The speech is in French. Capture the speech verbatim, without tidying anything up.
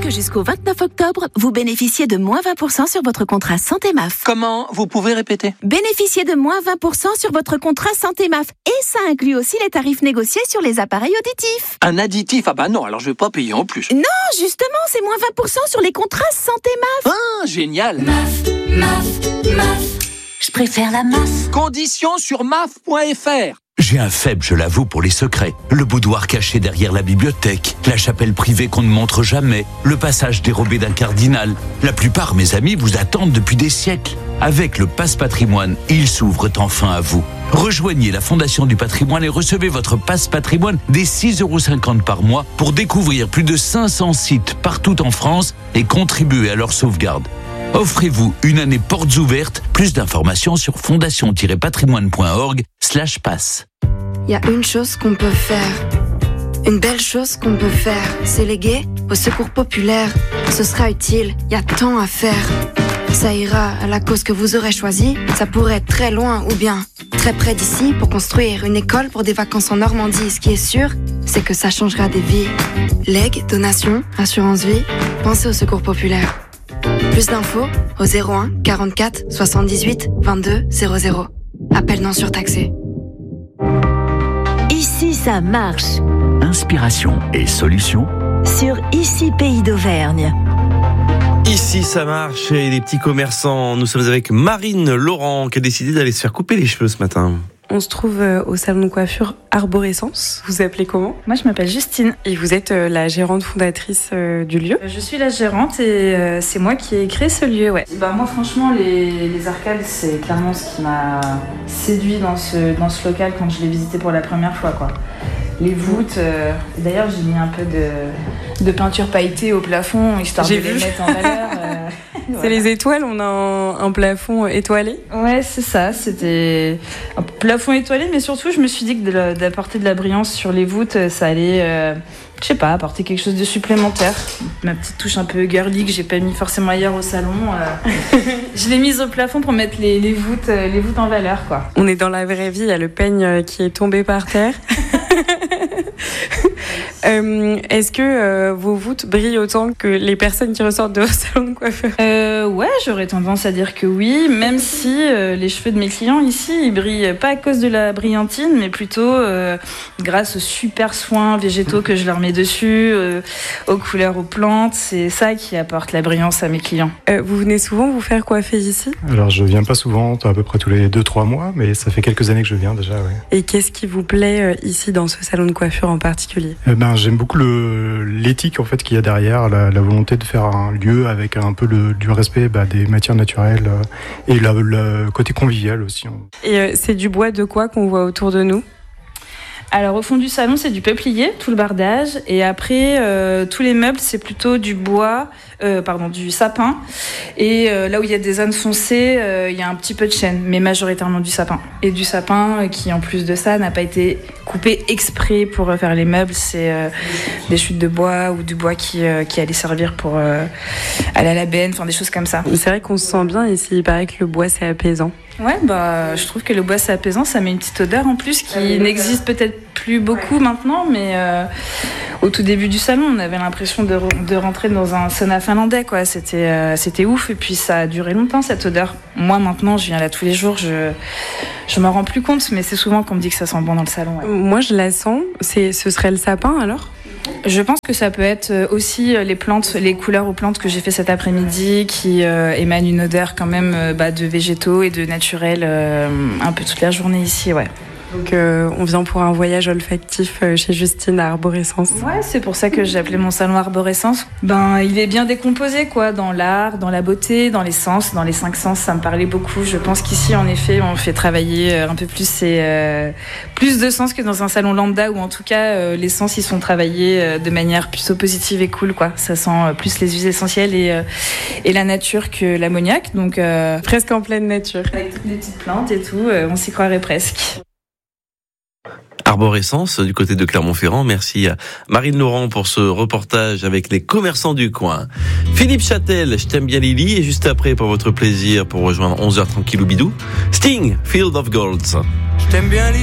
que jusqu'au vingt-neuf octobre, vous bénéficiez de moins vingt pour cent sur votre contrat Santé M A F. Comment? Vous pouvez répéter? Bénéficiez de moins vingt pour cent sur votre contrat Santé M A F. Et ça inclut aussi les tarifs négociés sur les appareils auditifs. Un additif? Ah bah non, alors je vais pas payer en plus. Non, justement, c'est moins vingt pour cent sur les contrats Santé M A F. Ah, génial. M A F, M A F, M A F. Je préfère la M A F. Conditions sur M A F point F R. J'ai un faible, je l'avoue, pour les secrets. Le boudoir caché derrière la bibliothèque, la chapelle privée qu'on ne montre jamais, le passage dérobé d'un cardinal. La plupart, mes amis, vous attendent depuis des siècles. Avec le Passe Patrimoine, ils s'ouvrent enfin à vous. Rejoignez la Fondation du Patrimoine et recevez votre Passe Patrimoine dès six euros cinquante par mois pour découvrir plus de cinq cents sites partout en France et contribuer à leur sauvegarde. Offrez-vous une année portes ouvertes. Plus d'informations sur fondation-patrimoine point org slash passe. Il y a une chose qu'on peut faire. Une belle chose qu'on peut faire. C'est léguer au secours populaire. Ce sera utile, il y a tant à faire. Ça ira à la cause que vous aurez choisie. Ça pourrait être très loin ou bien très près d'ici pour construire une école pour des vacances en Normandie. Ce qui est sûr, c'est que ça changera des vies. Legs, donations, assurance vie, pensez au secours populaire. Plus d'infos au zéro un quarante-quatre soixante-dix-huit vingt-deux zéro zéro. Appel non surtaxé. Ici ça marche. Inspiration et solutions Sur Ici Pays d'Auvergne. Ici ça marche et les petits commerçants. Nous sommes avec Marine Laurent qui a décidé d'aller se faire couper les cheveux ce matin. On se trouve au salon de coiffure Arborescence. Vous appelez comment? Moi, je m'appelle Justine. Et vous êtes la gérante fondatrice du lieu? Je suis la gérante et c'est moi qui ai créé ce lieu, ouais. Bah, moi, franchement, les, les arcades, c'est clairement ce qui m'a séduit dans ce, dans ce local quand je l'ai visité pour la première fois, quoi. Les voûtes, euh, d'ailleurs, j'ai mis un peu de, de peinture pailletée au plafond, histoire j'ai de vu. les mettre en valeur. Euh, c'est voilà. Les étoiles, on a un, un plafond étoilé. Ouais, c'est ça, c'était un plafond étoilé, mais surtout, je me suis dit que de, d'apporter de la brillance sur les voûtes, ça allait, euh, je sais pas, apporter quelque chose de supplémentaire. Ma petite touche un peu girly que j'ai pas mis forcément ailleurs au salon, euh, je l'ai mise au plafond pour mettre les, les, voûtes, les voûtes en valeur, quoi. On est dans la vraie vie, il y a le peigne qui est tombé par terre. euh, est-ce que euh, vos voûtes brillent autant que les personnes qui ressortent de vos salons de coiffure? euh, Ouais, j'aurais tendance à dire que oui, même si euh, les cheveux de mes clients ici, ils brillent pas à cause de la brillantine, mais plutôt euh, grâce aux super soins végétaux que je leur mets dessus, euh, aux couleurs, aux plantes. C'est ça qui apporte la brillance à mes clients. Euh, vous venez souvent vous faire coiffer ici? Alors je viens pas souvent, à peu près tous les deux trois mois, mais ça fait quelques années que je viens déjà, ouais. Et qu'est-ce qui vous plaît euh, ici dans ce salon de coiffure en particulier? eh ben, J'aime beaucoup le, l'éthique en fait, qu'il y a derrière, la, la volonté de faire un lieu avec un peu le, du respect bah, des matières naturelles euh, et la, le côté convivial aussi. Et euh, c'est du bois de quoi qu'on voit autour de nous? Alors au fond du salon, c'est du peuplier, tout le bardage, et après euh, tous les meubles, c'est plutôt du bois, euh, pardon, du sapin. Et euh, là où il y a des zones foncées, euh, il y a un petit peu de chêne, mais majoritairement du sapin. Et du sapin qui, en plus de ça, n'a pas été coupé exprès pour faire les meubles. C'est euh, des chutes de bois ou du bois qui euh, qui allait servir pour euh, aller à la benne, enfin des choses comme ça. C'est vrai qu'on se sent bien ici. Il paraît que le bois c'est apaisant. Ouais, bah, je trouve que le bois c'est apaisant, ça met une petite odeur en plus qui n'existe peut-être plus beaucoup maintenant, mais euh, au tout début du salon, on avait l'impression de, de rentrer dans un sauna finlandais, quoi. C'était, euh, c'était ouf, et puis ça a duré longtemps cette odeur. Moi maintenant, je viens là tous les jours, je, je m'en rends plus compte, mais c'est souvent qu'on me dit que ça sent bon dans le salon. Ouais. Moi je la sens, c'est, ce serait le sapin alors ? Je pense que ça peut être aussi les plantes, les couleurs aux plantes que j'ai fait cet après-midi qui euh, émanent une odeur quand même euh, bah, de végétaux et de naturel euh, un peu toute la journée ici, ouais. Donc euh, on vient pour un voyage olfactif chez Justine à Arborescence. Ouais, c'est pour ça que j'ai appelé mon salon Arborescence. Ben, il est bien décomposé, quoi, dans l'art, dans la beauté, dans les sens, dans les cinq sens. Ça me parlait beaucoup. Je pense qu'ici, en effet, on fait travailler un peu plus ces, euh, plus de sens que dans un salon lambda, où en tout cas, euh, les sens, ils sont travaillés euh, de manière plutôt positive et cool, quoi. Ça sent euh, plus les huiles essentielles et, euh, et la nature que l'ammoniac. Donc, euh, presque en pleine nature. Avec toutes les petites plantes et tout, euh, on s'y croirait presque. Arborescence du côté de Clermont-Ferrand. Merci à Marine Laurent pour ce reportage avec les commerçants du coin. Philippe Châtel, je t'aime bien Lily, et juste après pour votre plaisir pour rejoindre onze heures tranquille ou bidou, Sting, Field of Gold. Je t'aime bien Lily.